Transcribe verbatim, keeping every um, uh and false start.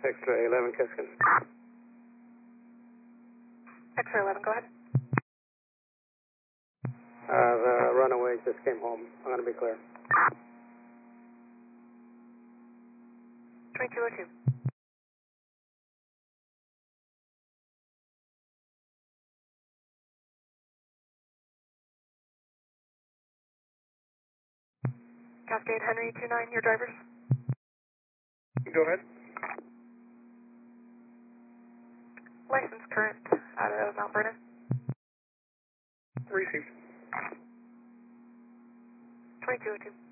X-ray eleven, Kiskin. X-ray eleven, go ahead. Uh, the runaway just came home. I'm going to be clear. twenty-two oh two. Cascade Henry two nine, your drivers. Go ahead. License current out of Mount Vernon. Received. twenty-two oh two.